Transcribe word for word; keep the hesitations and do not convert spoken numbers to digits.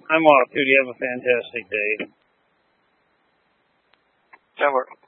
I'm off, dude. You have a fantastic day. Network.